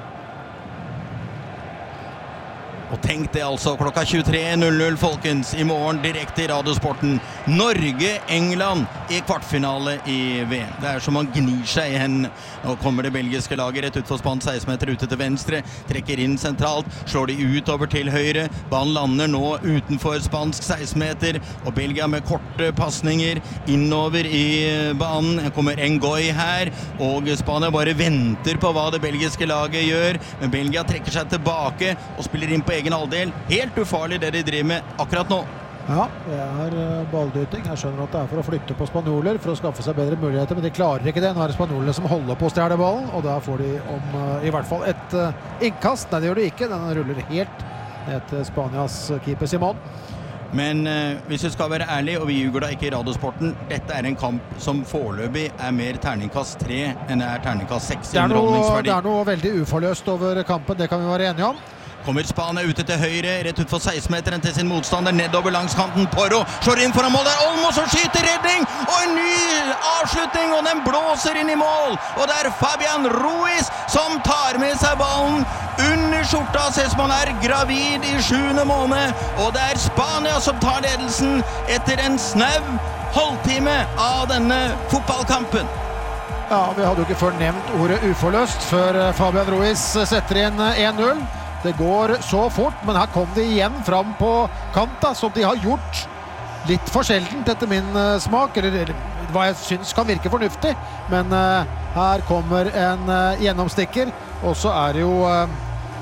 Og tenk det altså, klokka tjuetre null null, folkens, i morgen direkte i Radiosporten. Norge-England i kvartfinale i V M. Det er som man gnir seg i hendene. Nå kommer det belgiske laget rett ut for spansk seksten meter ute til venstre, trekker inn sentralt, slår de ut over til høyre. Ballen lander nå utenfor spansk seksten meter, og Belgia med korte passninger innover i banen. Her kommer Ngoy her, og Spania bare venter på hva det belgiske laget gjør. Men Belgia trekker seg tilbake og spiller inn på egen halvdel. Helt ufarlig det de driver med akkurat nå. Ja, det er balldyting. Jeg skjønner at det er for å flytte på spanjoler, for å skaffe seg bedre muligheter, men de klarer ikke det. Nå er det spanjolene som holder på å stjele ballen, og da får de om uh, i hvert fall et uh, innkast. Nei, det gjør de ikke. Den ruller helt ned til Spanias keeper Simon. Men uh, hvis vi skal være ærlig, og vi ljuger da ikke i radiosporten, dette er en kamp som foreløpig er mer terningkast tre enn det er terningkast seks i underholdningsverdi. Det er noe veldig uforløst over kampen, det kan vi være enige om. Kommer Spania ute til høyre, rett ut for seksten-meteren til sin motstander, nedover langs kanten. Porro slår inn foran mål, der Olmo som skyter, redning, og en ny avslutning, og den blåser inn i mål. Og det er Fabian Ruiz som tar med seg ballen under skjorta, ses man er gravid i sjuende måned, og det er Spania som tar ledelsen etter en snau halvtime av denne fotballkampen. Ja, vi hadde jo ikke før nevnt ordet uforløst før Fabian Ruiz setter inn én null. Det går så fort, men her kom de igjen fram på kanta, som de har gjort litt for sjeldent etter min uh, smak, eller, eller hva jeg synes kan virke fornuftig, men uh, her kommer en uh, gjennomstikker, og så er det jo uh,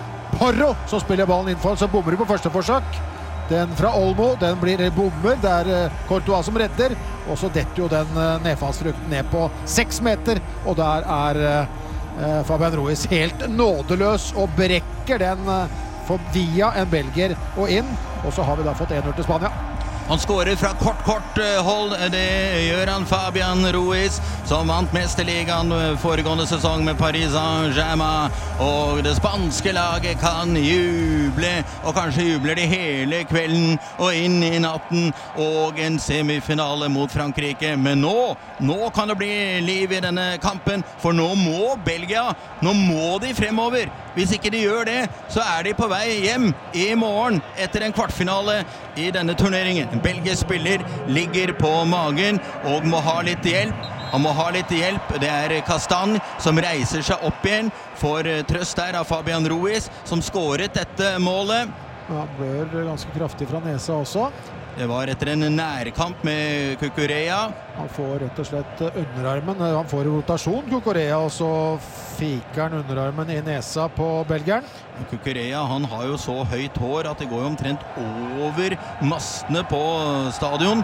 Porro som spiller ballen innenfor, så bommer de på første forsøk. Den fra Olmo, den blir bommer, det er uh, Courtois som redder, og så detter jo den uh, nedfallsfrukten ned på seks meter, og der er uh, Uh, Fabian Ruiz helt nådeløs og brekker den uh, for via en belgier og inn, og så har vi da fått én null til Spania. Han skårer fra kort, kort hold. Det gjør han, Fabian Ruiz, som vant mesterligaen foregående sesong med Paris Saint-Germain. Og det spanske laget kan juble, og kanskje jubler de hele kvelden og inn i natten, og en semifinale mot Frankrike. Men nå, nå kan det bli liv i denne kampen, for nå må Belgia, nå må de fremover. Hvis ikke de gjør det, så er de på vei hjem i morgen etter en kvartfinale i denne turneringen. En belgisk spiller ligger på magen og må ha litt hjelp. Han må ha litt hjelp. Det er Castagne som reiser seg opp igjen. Får trøst der av Fabian Ruiz, som skåret dette målet. Han blør ganske kraftig fra nesa også. Det var etter en nærkamp med Cucurella. Han får rett og slett underarmen. Han får rotasjon, Cucurella, og så fiker han underarmen i nesa på belgieren. Cucurella, han har jo så høyt hår at det går omtrent over mastene på stadion.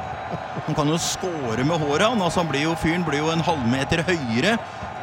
Han kan jo skåre med håret, han. Altså, han blir jo, fyren blir jo en halvmeter høyere.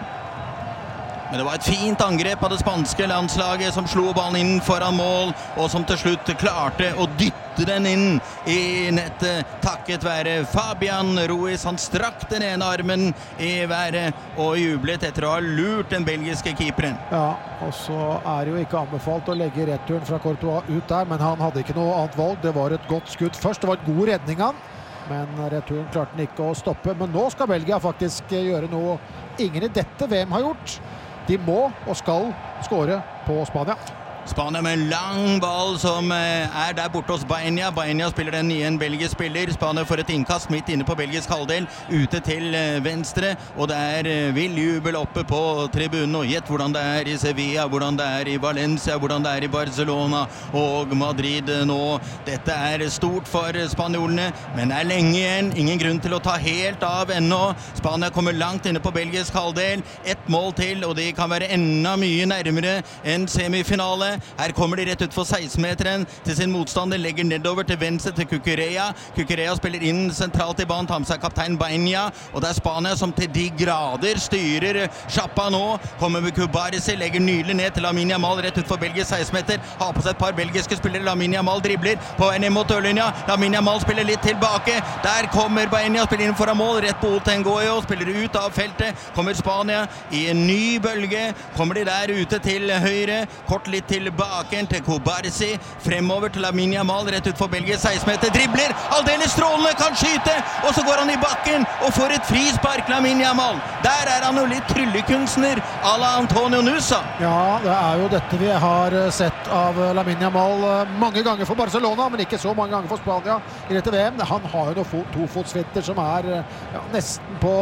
Men det var et fint angrep av det spanske landslaget som slo ballen inn foran mål, og som til slutt klarte å dytte den inn i nettet, takket være Fabian Ruiz. Han strakk den ene armen i været og jublet etter å ha lurt den belgiske keeperen. Ja, og så er det jo ikke anbefalt å legge returen fra Courtois ut der, men han hadde ikke noe annet valg. Det var et godt skudd først, det var et god redning han, men returen klarte han ikke å stoppe. Men nå skal Belgia faktisk gjøre noe ingen i dette V M har gjort. De må og skal skåre på Spania. Spania med en lang ball som er der borte hos Baena. Baena spiller den i en belgisk spiller. Spania får et innkast midt inne på belgisk halvdel, ute til venstre, og det er vill jubel oppe på tribunen. Og gjett hvordan det er i Sevilla, hvordan det er i Valencia, hvordan det er i Barcelona og Madrid nå. Dette er stort for spanjolene, men det er lenge igjen. Ingen grunn til å ta helt av ennå. Spania kommer langt inne på belgisk halvdel. Ett mål til, og de kan være enda mye nærmere en semifinale. Her kommer de rett ut for seksten-meteren til sin motstander, legger nedover til venstre til Cucurella. Cucurella spiller inn sentralt i banen, tar med seg kaptein Baena, og det er Spania som til de grader styrer sjappa nå. Kommer med Cubarsi, legger nydelig ned til Lamine Yamal rett ut for belgisk seksten-meter, har på seg et par belgiske spillere. Lamine Yamal dribler på vei ned mot dørlinja. Lamine Yamal spiller litt tilbake. Der kommer Baena, spiller inn foran mål, rett på Otengoyo, spiller ut av feltet. Kommer Spania i en ny bølge. Kommer de der ute til høyre, kort litt til baken til Cubarsi, fremover til Lamine Yamal, rett ut for Belgisk seksten-meter, dribler, aldeles strålende, kan skyte, og så går han i bakken og får et frispark, Lamine Yamal. Der er han jo litt tryllekunstner à la Antonio Nusa. Ja, det er jo dette vi har sett av Lamine Yamal mange ganger for Barcelona, men ikke så mange ganger for Spania i dette V M. Han har jo noen tofotsfitter som er ja, nesten på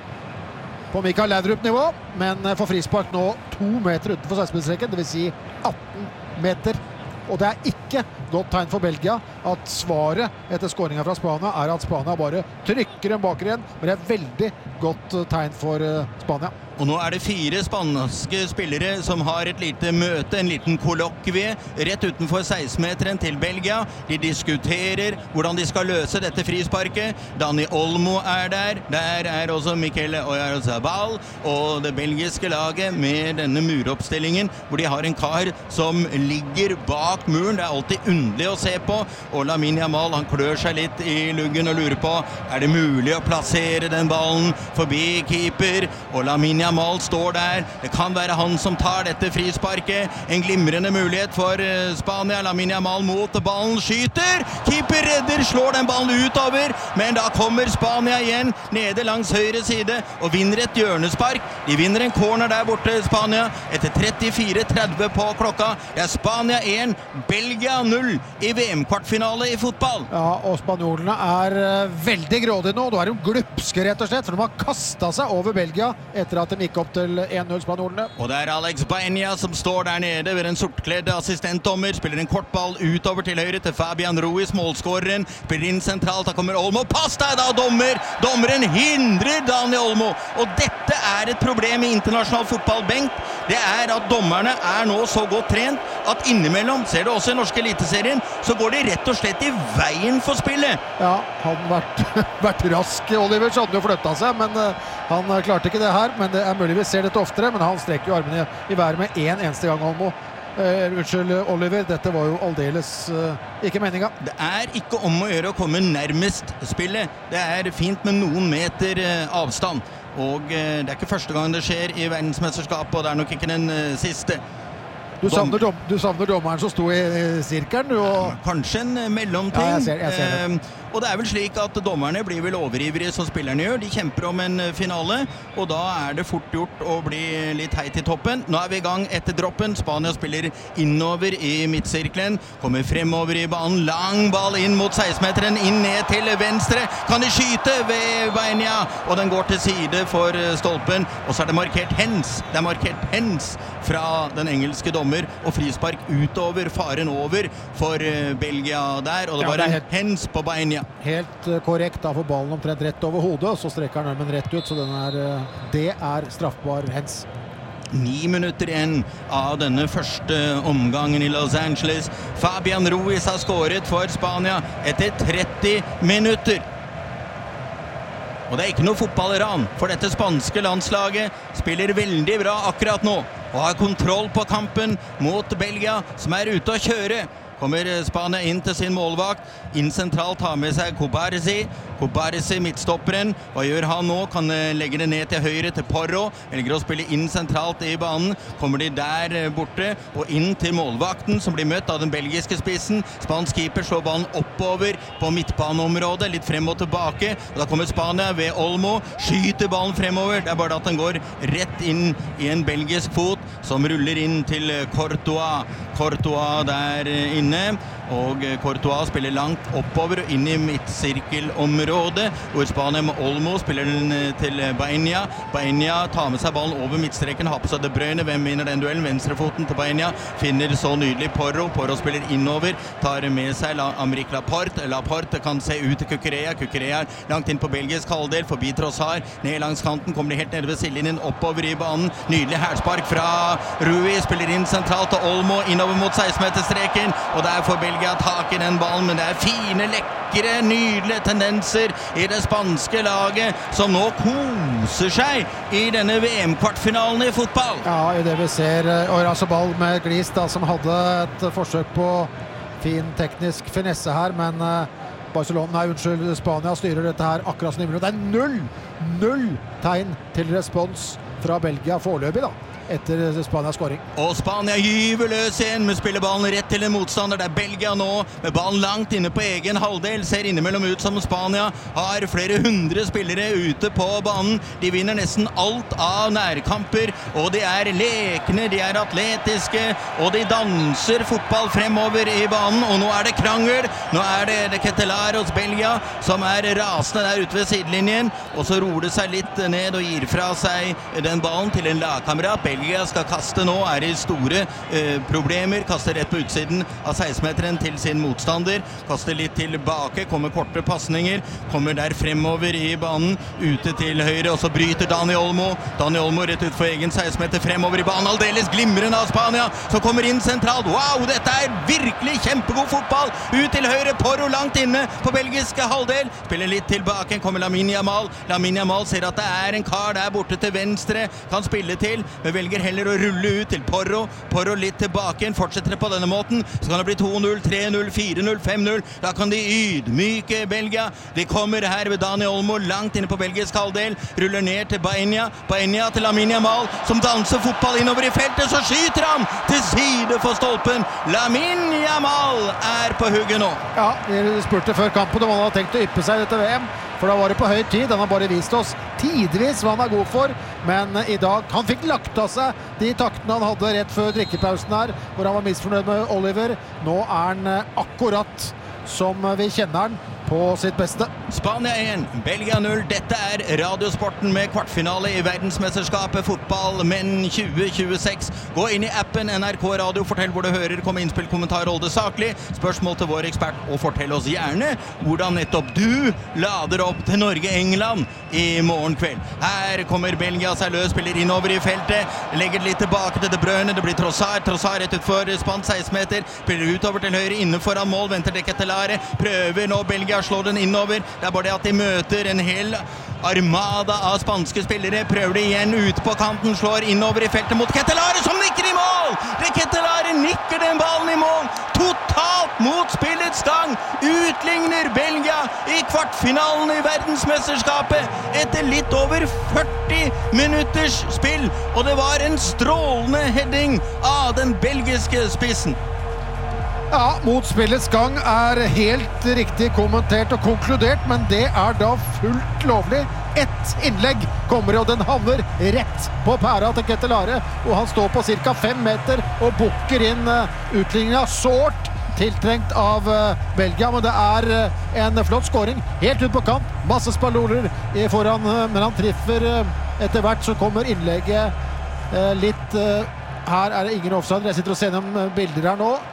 på Mikael Laudrup-nivå, men får frispark nå to meter utenfor seksten-meterstreken, det vil si atten meter. Og det er ikke godt tegn for Belgia at svaret etter skåringen fra Spania er at Spania bare trykker dem baker igjen, men det er veldig godt tegn for Spania. Og nå er det fire spanske spillere som har et lite møte, en liten kollokvie, rett utenfor seksten-meteren til Belgia. De diskuterer hvordan de skal løse dette frisparket. Dani Olmo er der. Der er også Mikel Oyarzabal og det belgiske laget med denne muroppstillingen, hvor de har en kar som ligger bak muren. Det er alltid underlig å se på. Og Lamine Yamal, han klør seg litt i luggen og lurer på, er det mulig å plassere den ballen forbi keeper? Og Lamine Yamal står der. Det kan være han som tar dette frisparket. En glimrende mulighet for Spania. Lamine Yamal mot ballen, skyter. Keeper redder, slår den ballen utover. Men da kommer Spania igjen nede langs høyre side og vinner et hjørnespark. De vinner en corner der borte, Spania, etter trettifire tretti på klokka. Det er Spania én, Belgia null i V M-kvartfinale i fotball. Ja, og spanjolene er veldig grådige nå. Da er de glupske rett og slett, for de har kastet seg over Belgia etter at de gikk opp til én null spanjolene. Og det er Alex Baena som står der nede ved en sortkledde assistentdommer, spiller en kort ball utover til høyre til Fabian Ruiz, målskåreren, spiller inn sentralt, da kommer Olmo, pass deg da, dommer! Dommeren hindrer Dani Olmo, og dette er et problem i internasjonal fotball, Bengt. Det er at dommerne er nå så godt trent at innimellom, ser du også i norske eliteserien, så går de rett og slett i veien for spillet. Ja, han vært, vært rask, Oliver, så hadde jo flyttet seg, men uh, han uh, klarte ikke det her, men det er mulig vi ser dette oftere, men han strekker jo armene i, i været med en eneste gang, Olmo. Uh, unnskyld, Oliver, dette var jo aldeles uh, ikke meningen. Det er ikke om å gjøre å komme nærmest spillet. Det er fint med noen meter uh, avstand. Og uh, det er ikke første gang det skjer i verdensmesterskapet, og det er nok ikke den uh, siste. Du savner, dom, du savner dommeren som sto i, i sirkelen, du, og... Kanskje en mellomting. Ja, jeg ser, jeg ser det. Uh, og det er vel slik at dommerne blir vel overivrige som spillerne gjør. De kjemper om en finale, og da er det fort gjort å bli litt heit i toppen. Nå er vi i gang etter droppen. Spania spiller innover i midtsirkelen, kommer fremover i banen, lang ball inn mot seksten-meteren, inn ned til venstre. Kan de skyte ved Baena, og den går til side for stolpen, og så er det markert hens. Det er markert hens fra den engelske dommer, og frispark utover, faren over for Belgia der, og det var en hens på Baena. Helt korrekt, da får ballen omtrent rett over hodet, og så strekker han armen rett ut, så den er, det er straffbar hens. Ni minutter igjen av denne første omgangen i Los Angeles. Fabian Ruiz har skåret for Spania etter tretti minutter. Og det er ikke noe fotballran, for dette spanske landslaget spiller veldig bra akkurat nå, og har kontroll på kampen mot Belgia, som er ute å kjøre. Kommer Spania inn til sin målvakt. Inn sentralt har med seg Kobarsi. Kobarsi, midtstopperen. Hva gjør han nå? Kan legge det ned til høyre til Porro. Velger å spille inn sentralt i banen. Kommer de der borte og inn til målvakten, som blir møtt av den belgiske spissen. Spansk keeper slår ballen oppover på midtbaneområdet, litt frem og tilbake. Og da kommer Spania ved Olmo, skyter ballen fremover. Det er bare at den går rett inn i en belgisk fot, som ruller inn til Courtois. Courtois der inne. Og Courtois spiller langt oppover og inn i midtsirkelområdet, hvor Spania med Olmo spiller den til Baena. Baena tar med seg ballen over midtstreken, har på seg De Bruyne. Hvem vinner den duellen? Venstrefoten til Baena, finner så nydelig Porro. Porro spiller innover, tar med seg Amrik Laporte. Laporte kan se ut til Kukureya. Kukureya langt inn på belgisk halvdel, forbi Trossard, ned langs kanten, kommer de helt nede ved sidelinjen, oppover i banen. Nydelig hærspark fra Rui, spiller inn sentralt til Olmo, innover mot seksten-meterstreken, og der får Belgia tak i den ballen, men det er fine, lekre, nydelige tendenser i det spanske laget, som nå koser seg i denne V M-kvartfinalen i fotball. Ja, i det vi ser Oyarzabal med glis da, som hadde et forsøk på fin teknisk finesse her, men Barcelona, nei, unnskyld, Spania styrer dette her akkurat som nivå. Det er null, null tegn til respons fra Belgia foreløpig da, etter Spanias scoring. Og Spania gyver løs igjen, med spiller ballen rett til en motstander. Det er Belgia nå, med ballen langt inne på egen halvdel. Ser innimellom ut som Spania har flere hundre spillere ute på banen. De vinner nesten alt av nærkamper, og de er lekne, de er atletiske, og de danser fotball fremover i banen. Og nå er det krangel. Nå er det, det Ketelaros Belgia som er rasende der ute ved sidelinjen, og så roer det seg litt ned og gir fra seg den ballen til en lagkamerat. Belgia skal kaste nå, er i store eh, problemer, kaster rett på utsiden av seksten-meteren til sin motstander, kaster litt tilbake, kommer korte passninger, kommer der fremover i banen, ute til høyre, og så bryter Dani Olmo, Dani Olmo rett ut for egen seksten-meter, fremover i banen, aldeles glimrende av Spania, som kommer inn sentralt. Wow, dette er virkelig kjempegod fotball, ut til høyre, Porro langt inne på belgiske halvdel, spiller litt tilbake, kommer Lamine Yamal, Lamine Yamal ser at det er en kar der borte til venstre, kan spille til, men velger heller å rulle ut til Porro, Porro litt tilbake, fortsetter på denne måten, så kan det bli to null, tre null, fire null, fem null, da kan de ydmyke Belgia, de kommer her ved Dani Olmo, langt inne på belgisk halvdel, ruller ned til Baena, Baena til Lamine Yamal, som danser fotball innover i feltet, så skyter han til side for stolpen, Lamine Yamal er på hugget nå. Ja, vi spurte før kampen om han hadde tenkt å yppe seg i dette V M, for da var det på høy tid. Han har bare vist oss tidvis hva han er god for, men i dag, han fikk lagt av seg de taktene han hadde rett før drikkepausen her, hvor han var misfornøyd med Oliver. Nå er han akkurat som vi kjenner han på sitt beste. Spania én, Belgia null. Dette er Radiosporten med kvartfinale i verdensmesterskapet fotball menn tjue tjueseks. Gå inn i appen N R K Radio, fortell hvor du hører, kom med innspill, kommentar, hold det saklig, spørsmål til vår ekspert, og fortell oss gjerne hvordan nettopp du lader opp til Norge-England i morgen kveld. Her kommer Belgia seg løs, spiller innover i feltet, legger litt tilbake til De Bruyne, det blir Trossard, Trossard rett ut for spansk seksten-meter, spiller utover til høyre, inne foran mål, venter De Ketelaere, prøver nå Belgia slår den innover, det er bare det at de møter en hel armada av spanske spillere, prøver de igjen ut på kanten, slår innover i feltet mot Ketelaere som nikker i mål! De Ketelaere nikker den ballen i mål, totalt mot spillets gang, utligner Belgia i kvartfinalen i verdensmesterskapet etter litt over førti minutters spill, og det var en strålende heading av den belgiske spissen. Ja, mot spillets gang er helt riktig kommentert og konkludert, men det er da fullt lovlig. Ett innlegg kommer, og den havner rett på pæra til Ketelaere, og han står på cirka fem meter og bukker inn utligninga sårt tiltrengt av Belgia, men det er en flott scoring helt ut på kant, masse spalloler foran, men han triffer etter hvert, så kommer innlegget litt, her er det ingen offside, jeg sitter og ser gjennom bilder her nå,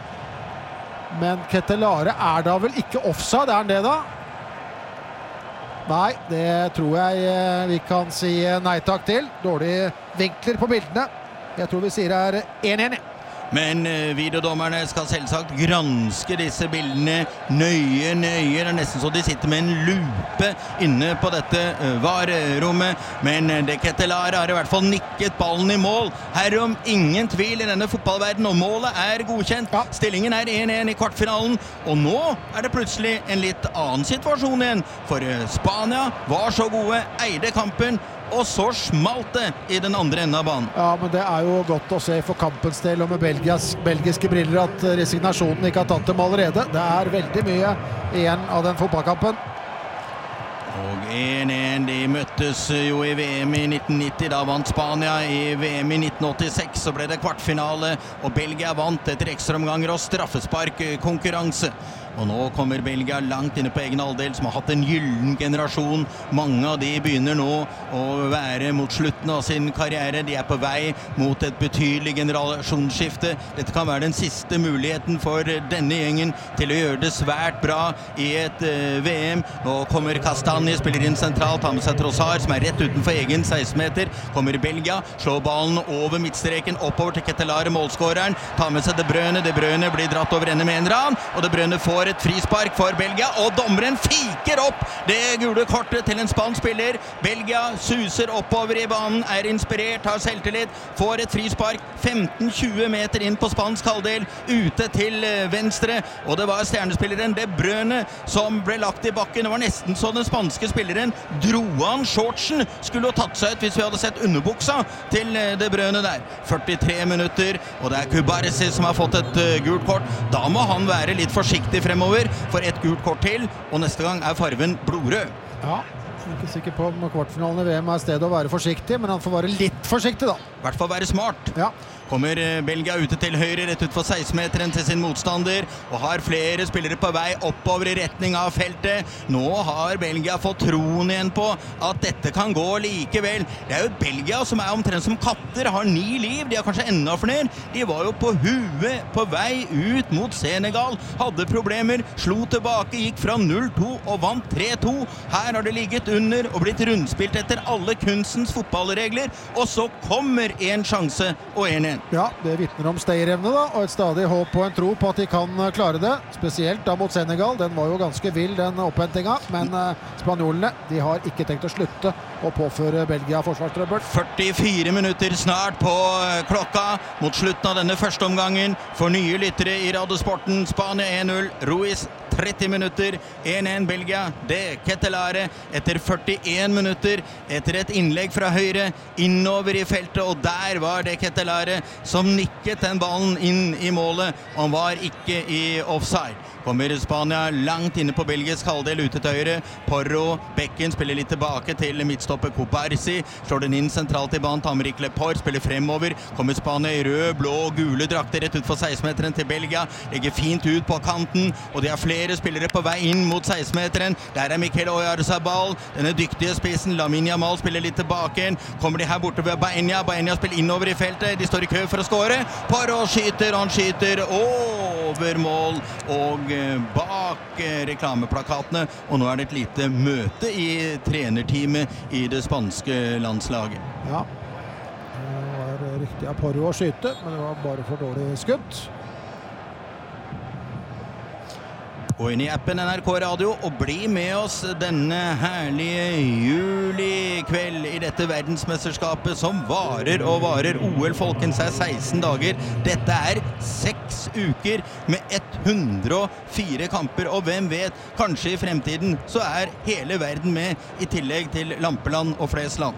men Ketelaere er da vel ikke offside, er han det da? Nei, det tror jeg vi kan si nei takk til. Dårlige vinkler på bildene. Jeg tror vi sier det er én én. Men videodommerne skal selvsagt granske disse bildene nøye, nøye. Det er nesten så de sitter med en lupe inne på dette varerommet. Men De Ketelaere har i hvert fall nikket ballen i mål. Herom ingen tvil i denne fotballverdenen, og målet er godkjent. Ja. Stillingen er én én i kvartfinalen, og nå er det plutselig en litt annen situasjon igjen. For Spania var så gode, eide kampen, og så smalt det i den andre enden av banen. Ja, men det er jo godt å se for kampens del og med Belgias, belgiske briller at resignasjonen ikke har tatt dem allerede. Det er veldig mye igjen av den fotballkampen. Og én én, de møttes jo i V M i nitten nitti, da vant Spania. I V M i nitten åttiseks så ble det kvartfinale, og Belgia vant etter ekstraomganger og straffesparkkonkurranse. Og nå kommer Belgia langt inne på egen halvdel, som har hatt en gyllen generasjon. Mange av de begynner nå å være mot slutten av sin karriere. De er på vei mot et betydelig generasjonsskifte. Dette kan være den siste muligheten for denne gjengen til å gjøre det svært bra i et uh, V M. Nå kommer Kastanje, spiller inn sentralt, har med seg Trossard, som er rett utenfor egen seksten-meter. Kommer Belgia, slår ballen over midtstreken, oppover til Ketelaere, målskåreren. Tar med seg De Bruyne, De Bruyne blir dratt over ende med en ran, og De Bruyne får et frispark for Belgia, og dommeren fiker opp det gule kortet til en spansk spiller. Belgia suser oppover i banen, er inspirert, har selvtillit, får et frispark femten tjue meter inn på spansk halvdel, ute til venstre, og det var stjernespilleren De Bruyne som ble lagt i bakken. Det var nesten så den spanske spilleren dro an shortsen, skulle ha tatt seg ut hvis vi hadde sett underbuksa til De Bruyne der. førtitre minutter, og det er Cubarsí som har fått et uh, gult kort. Da må han være litt forsiktig fremover, for et gult kort til, og neste gang er farven blodrød. Ja, jeg er ikke sikker på om kvartfinalen i V M er stedet å være forsiktig, men han får være litt forsiktig da. I hvert fall være smart. Ja. Kommer Belgia ute til høyre, rett ut for seksten-meteren til sin motstander, og har flere spillere på vei oppover i retning av feltet. Nå har Belgia fått troen igjen på at dette kan gå likevel. Det er jo Belgia som er omtrent som katter, har ni liv, de har kanskje enda flere. De var jo på huet på vei ut mot Senegal, hadde problemer, slo tilbake, gikk fra null to og vant tre to. Her har det ligget under og blitt rundspilt etter alle kunstens fotballregler, og så kommer en sjanse og en igjen. Ja, det vittner om stayerevne da, og et stadig håp og en tro på at de kan klare det, spesielt da mot Senegal. Den var jo ganske vill, den opphentinga, men eh, spanjolene, de har ikke tenkt å slutte å påføre Belgia forsvarstrøbbel. førtifire minutter snart på klokka mot slutten av denne første omgangen. For nye lyttere i Radiosporten, Spania en null, Ruiz tretti minutter, en en Belgia, De Ketelaere etter førtien minutter, etter et innlegg fra høyre, innover i feltet, og der var De Ketelaere som nikket den ballen inn i målet, og han var ikke i offside. Kommer Spania langt inne på belgisk halvdel ute til høyre. Porro, Bekken spiller litt tilbake til midtstopper Kobarsi, slår den inn sentralt i banen, Tamrik Leport spiller fremover. Kommer Spania i rød, blå og gule drakter rett ut for seksten-meteren til Belgia, legger fint ut på kanten, og de har flere spillere på vei inn mot seksten-meteren. Der er Mikel Oyarzabal, denne dyktige spissen. Lamine Yamal spiller litt tilbake. Kommer de her borte ved Baena. Baena spiller innover i feltet. De står i kø for å skåre. Porro skyter, han skyter over mål og bak reklameplakatene, og nå er det et lite møte i trenerteamet i det spanske landslaget. Ja, det var riktig av Porro å skyte, men det var bare for dårlig skutt. Gå inn i appen N R K Radio og bli med oss denne herlige julikveld i dette verdensmesterskapet som varer og varer. O L, folkens, er seksten dager. Dette er seks uker med hundre og fire kamper, og hvem vet, kanskje i fremtiden så er hele verden med, i tillegg til Lampeland og Flesland.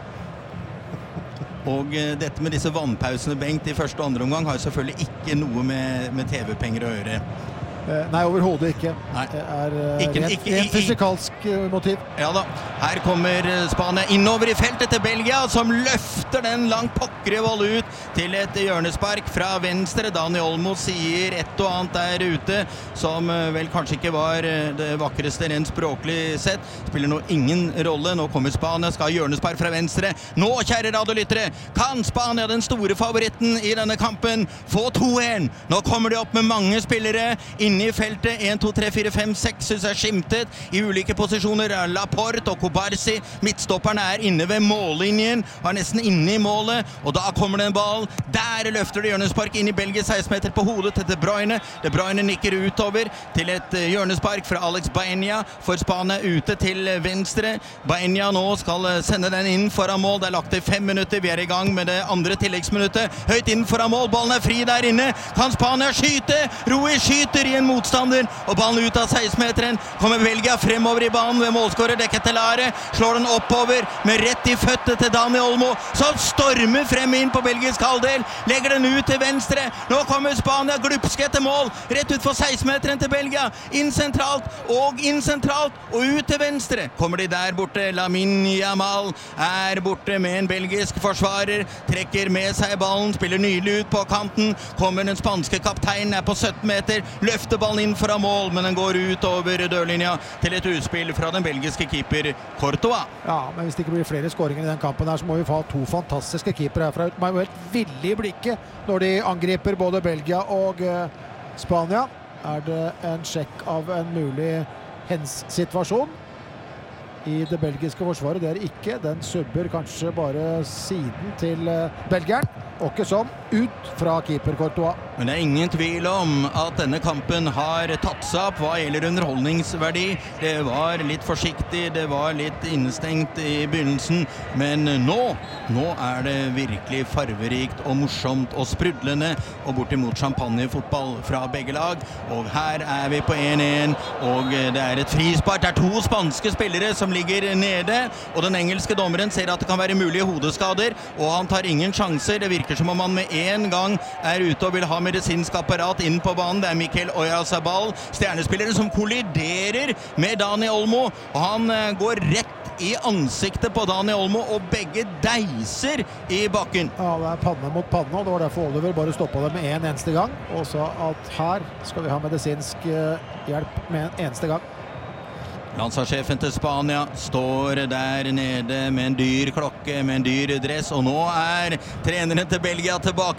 Og eh, dette med disse vannpausene, Bengt, i første og andre omgang har selvfølgelig ikke noe med, med T V-penger å gjøre. Nei, overhodet ikke. Nei. Det er Ikke- rent, ikke- rent ikke- fysikalsk motiv. Ja da, her kommer Spania innover i feltet til Belgia, som løfter den langt pokkervoll ut til et hjørnespark fra venstre. Dani Olmo sier et og annet der ute, som vel kanskje ikke var det vakreste rent språklig sett. Spiller nå ingen rolle. Nå kommer Spania, skal ha hjørnespark fra venstre. Nå, kjære radiolyttere, kan Spania, den store favoritten i denne kampen, få to en? Nå kommer de opp med mange spillere inn i feltet. en, to, tre, fire, fem, seks synes er skimtet i ulike posisjoner. Laporte og Kobarsi, midtstopperne er inne ved mållinjen, var nesten inne i målet, og da kommer det en ball. Der løfter det hjørnespark inn i Belgia, seksten meter på hodet til De Bruyne. De Bruyne nikker utover til et hjørnespark fra Alex Baena, for Spania ute til venstre. Baena nå skal sende den inn foran mål. Det er lagt til fem minutter. Vi er i gang med det andre tilleggsminuttet. Høyt inn foran mål. Ballen er fri der inne. Kan Spania skyte? Ruiz skyter i en motstander, og ballen ut av seksten-meteren. Kommer Belgia fremover i banen ved målskårer De Ketelaere, slår den oppover med rett i føttet til Dani Olmo, som stormer frem inn på belgisk halvdel, legger den ut til venstre. Nå kommer Spania glupske etter mål, rett ut for seksten-meteren til Belgia, inn sentralt og inn sentralt og ut til venstre. Kommer de der borte, Lamine Yamal er borte med en belgisk forsvarer, trekker med seg ballen, spiller nylig ut på kanten, kommer den spanske kapteinen, er på sytten meter, løfter ballen inn fra mål, men den går ut over dørlinja til et utspill fra den belgiske keeper Courtois. Ja, men hvis det ikke blir flere skåringer i den kampen her, så må vi få to fantastiske keepere herfra. De er jo helt villige i blikket når de angriper både Belgia og uh, Spania. Er det en sjekk av en mulig hens-situasjon i det belgiske forsvaret? Det er ikke. Den subber kanskje bare siden til uh, belgieren, og ikke som ut fra keeper Courtois. Men det er ingen tvil om at denne kampen har tatt seg opp hva gjelder underholdningsverdi. Det var litt forsiktig, det var litt innestengt i begynnelsen, men nå, nå er det virkelig farverikt og morsomt og sprudlende, og bortimot champagnefotball fra begge lag. Og her er vi på en en, og det er et frispark. Det er to spanske spillere som ligger nede, og den engelske dommeren ser at det kan være mulige hodeskader, og han tar ingen sjanser. Det virker som om han med en gang er ute og vil ha medisinsk apparat inn på banen. Det er Mikel Oyarzabal, stjernespilleren, som kolliderer med Dani Olmo, og han går rett i ansiktet på Dani Olmo, og begge deiser i bakken. Ja, det er panne mot panne, og det var derfor Oliver bare stoppet det med en eneste gang, og sa at her skal vi ha medisinsk hjelp med en eneste gang. Landslagssjefen til Spania står der nede med en dyr klokke, med en dyr dress, og nå er treneren til Belgia tilbake